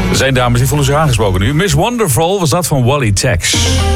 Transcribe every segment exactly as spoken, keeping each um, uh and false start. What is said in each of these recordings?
Er zijn dames die voelen zich aangesproken nu. Miss Wonderful was dat van Wally Tex.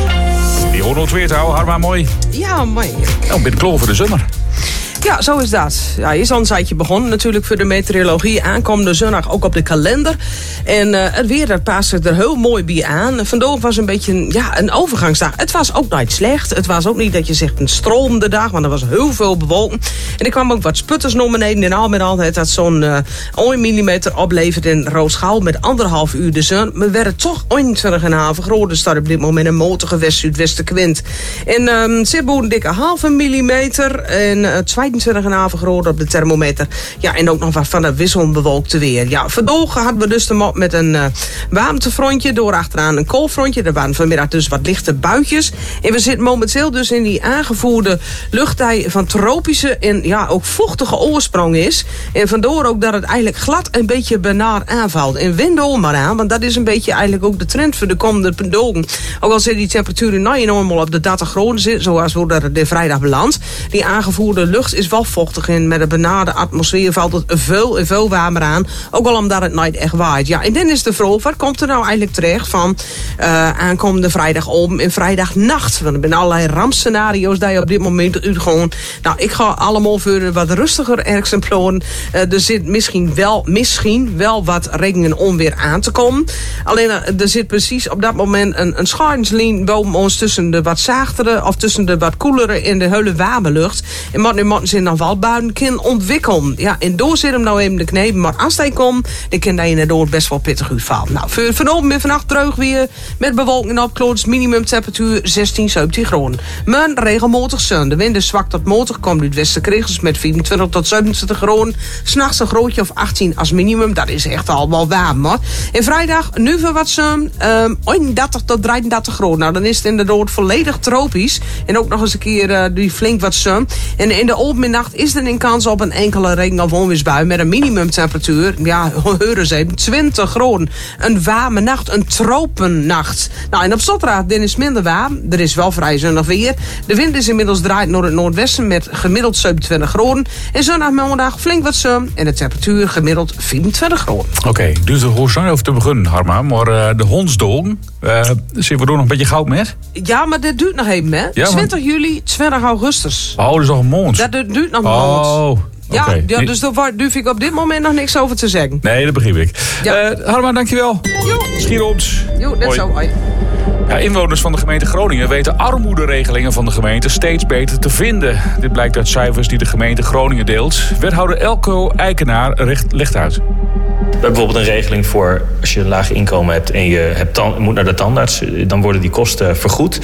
Die hoort nooit weer te houden, Harma, mooi. Ja, mooi. Nou, binnen kloor voor de zomer. Ja, zo is dat. Ja, is al een tijdje begonnen natuurlijk voor de meteorologie. Aankomende zondag ook op de kalender. En uh, het weer, dat past er heel mooi bij aan. Vandaag was een beetje ja, een overgangsdag. Het was ook niet slecht. Het was ook niet dat je zegt een stromende dag, want er was heel veel bewolken. En er kwam ook wat sputters naar beneden. En al met al het dat zo'n uh, één millimeter oplevert in Roosgouw met anderhalf uur de zon. Maar we werden toch eenentwintig komma vijf graden. Er staat op dit moment een motige west-zuidwestenwind. En um, zit boven dikke halve millimeter. En uh, tweeëntwintig komma vijf graden op de thermometer. Ja, en ook nog wat van het wisselbewolkte weer. Ja, vandaag hadden we dus de mop met een uh, warmtefrontje. Door achteraan een koolfrontje. Er waren vanmiddag dus wat lichte buitjes. En we zitten momenteel dus in die aangevoerde lucht die van tropische en ja, ook vochtige oorsprong is. En vandoor ook dat het eigenlijk glad een beetje benaar aanvalt. En windel maar aan, want dat is een beetje eigenlijk ook de trend voor de komende dagen. Ook al zit die temperatuur nou enorm op de dertig graden zit, zoals we dat de vrijdag beland. Die aangevoerde lucht is wel vochtig en met een benarde atmosfeer valt het veel en veel warmer aan. Ook al omdat het niet echt waait. Ja, en dan is de vraag, wat komt er nou eigenlijk terecht van uh, aankomende vrijdag om en vrijdagnacht? Want er zijn allerlei rampscenario's die je op dit moment uitgaan. Nou, ik ga allemaal voor wat rustiger exemplaren. Uh, er zit misschien wel, misschien wel wat regen en onweer aan te komen. Alleen uh, er zit precies op dat moment een, een schaarslijn boven ons tussen de wat zachtere of tussen de wat koelere en de hele warme lucht. En wat nu moeten ze dan wel buiten kunnen ontwikkelen. Ja, en door zit hem nou even de kneep. Maar als hij komt, dan kan hij inderdaad best wel pittig uitvallen. Nou, voor vanavond en vannacht droog weer met bewolking op kloot. Minimumtemperatuur zestien, zeventien graden. Maar regelmatig zon. De wind is zwak tot matig. Komt uit westen met vierentwintig tot zevenentwintig graden. S'nachts een grootje of achttien als minimum. Dat is echt al wel warm, hoor. En vrijdag nu voor wat zon. Um, eenendertig tot drieëndertig graden. Nou, dan is het inderdaad volledig tropisch. En ook nog eens een keer uh, die flink wat zon. En in de openmiddag is er een kans op een enkele regen- of onweersbui met een minimumtemperatuur, ja, horen ze even, twintig graden. Een warme nacht, een tropennacht. Nou, en op Zotraad, dan is minder warm. Er is wel vrij zonnig weer. De wind is inmiddels draait naar het noordwesten met gemiddeld zevenentwintig graden. En zondagmiddag flink wat zon en de temperatuur gemiddeld vierentwintig graden. Oké, okay, dus de hoor over te beginnen, Harma. Maar uh, de hondsdogen, uh, zitten we door nog een beetje goud met? Ja, maar dat duurt nog even, hè? Ja, twintig juli, twintig augustus. Oh, dat is nog een maand. Dat duurt nog een maand. Oh. Ja, okay. ja, dus daar durf ik op dit moment nog niks over te zeggen. Nee, dat begrijp ik. Ja. Uh, Harma, dankjewel. Jo. Schieroms. Jo, net zo. Hoi. Ja, inwoners van de gemeente Groningen weten armoederegelingen van de gemeente steeds beter te vinden. Dit blijkt uit cijfers die de gemeente Groningen deelt. Wethouder Elko Eikenaar legt uit. We hebben bijvoorbeeld een regeling voor als je een laag inkomen hebt en je hebt tan- moet naar de tandarts, dan worden die kosten vergoed.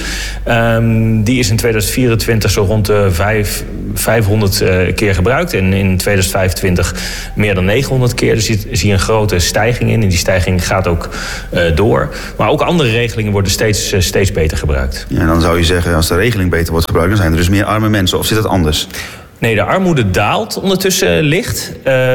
Um, die is in tweeduizend vierentwintig zo rond de vijf, vijfhonderd uh, keer gebruikt en in tweeduizend vijfentwintig meer dan negenhonderd keer. Dus je zie je een grote stijging in en die stijging gaat ook uh, door. Maar ook andere regelingen worden steeds, uh, steeds beter gebruikt. Ja, dan zou je zeggen, als de regeling beter wordt gebruikt, dan zijn er dus meer arme mensen. Of zit dat anders? Nee, de armoede daalt ondertussen licht.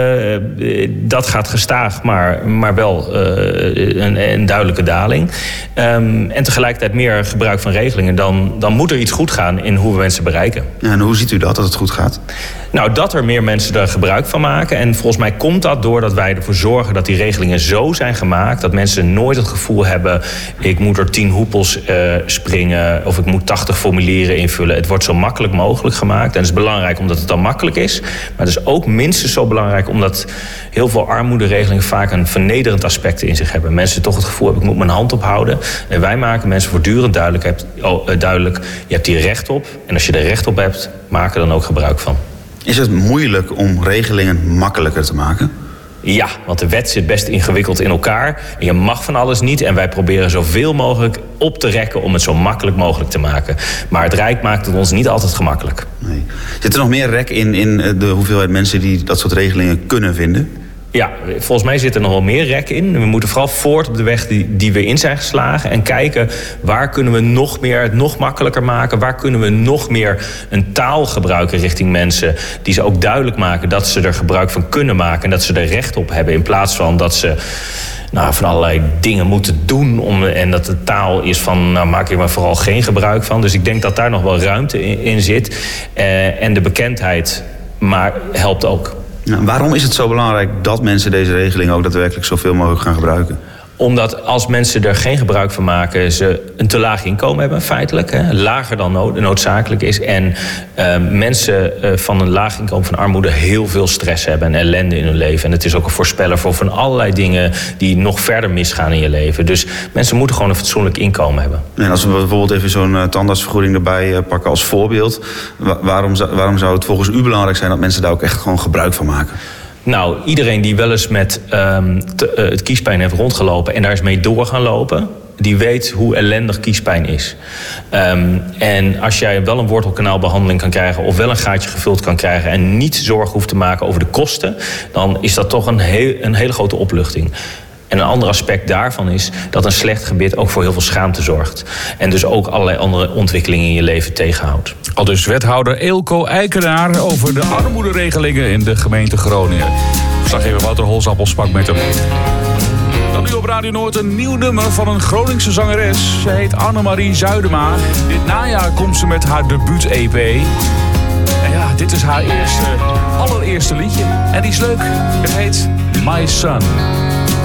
Uh, dat gaat gestaag, maar, maar wel uh, een, een duidelijke daling. Um, en tegelijkertijd meer gebruik van regelingen. Dan, dan moet er iets goed gaan in hoe we mensen bereiken. Ja, en hoe ziet u dat, dat het goed gaat? Nou, dat er meer mensen er gebruik van maken. En volgens mij komt dat doordat wij ervoor zorgen dat die regelingen zo zijn gemaakt dat mensen nooit het gevoel hebben, ik moet er tien hoepels uh, springen of ik moet tachtig formulieren invullen. Het wordt zo makkelijk mogelijk gemaakt. En het is belangrijk omdat het dan makkelijk is. Maar het is ook minstens zo belangrijk omdat heel veel armoederegelingen vaak een vernederend aspect in zich hebben. Mensen toch het gevoel hebben, ik moet mijn hand ophouden. En wij maken mensen voortdurend duidelijk, hebt, oh, uh, duidelijk je hebt hier recht op. En als je er recht op hebt, maak er dan ook gebruik van. Is het moeilijk om regelingen makkelijker te maken? Ja, want de wet zit best ingewikkeld in elkaar. En je mag van alles niet. En wij proberen zoveel mogelijk op te rekken om het zo makkelijk mogelijk te maken. Maar het Rijk maakt het ons niet altijd gemakkelijk. Nee. Zit er nog meer rek in, in de hoeveelheid mensen die dat soort regelingen kunnen vinden? Ja, volgens mij zit er nog wel meer rek in. We moeten vooral voort op de weg die, die we in zijn geslagen. En kijken waar kunnen we nog meer het nog makkelijker maken. Waar kunnen we nog meer een taal gebruiken richting mensen. Die ze ook duidelijk maken dat ze er gebruik van kunnen maken. En dat ze er recht op hebben. In plaats van dat ze nou, van allerlei dingen moeten doen. Om, en dat de taal is van nou maak je maar vooral geen gebruik van. Dus ik denk dat daar nog wel ruimte in, in zit. Uh, en de bekendheid maar helpt ook. Nou, waarom is het zo belangrijk dat mensen deze regeling ook daadwerkelijk zoveel mogelijk gaan gebruiken? Omdat als mensen er geen gebruik van maken, ze een te laag inkomen hebben, feitelijk. Hè, lager dan nood, noodzakelijk is. En uh, mensen uh, van een laag inkomen van armoede heel veel stress hebben en ellende in hun leven. En het is ook een voorspeller voor van allerlei dingen die nog verder misgaan in je leven. Dus mensen moeten gewoon een fatsoenlijk inkomen hebben. En als we bijvoorbeeld even zo'n uh, tandartsvergoeding erbij uh, pakken als voorbeeld. Wa- waarom, waarom zou het volgens u belangrijk zijn dat mensen daar ook echt gewoon gebruik van maken? Nou, iedereen die wel eens met um, te, uh, het kiespijn heeft rondgelopen en daar is mee door gaan lopen, die weet hoe ellendig kiespijn is. Um, en als jij wel een wortelkanaalbehandeling kan krijgen of wel een gaatje gevuld kan krijgen en niet zorgen hoeft te maken over de kosten, dan is dat toch een, heel, een hele grote opluchting. En een ander aspect daarvan is dat een slecht gebit ook voor heel veel schaamte zorgt. En dus ook allerlei andere ontwikkelingen in je leven tegenhoudt. Al dus wethouder Eelco Eikenaar over de armoederegelingen in de gemeente Groningen. Verslaggever Wouter Holzappel sprak met hem. Dan nu op Radio Noord een nieuw nummer van een Groningse zangeres. Ze heet Annemarie Zuidema. Dit najaar komt ze met haar debuut-E P. En ja, dit is haar eerste, allereerste liedje. En die is leuk. Het heet My Son.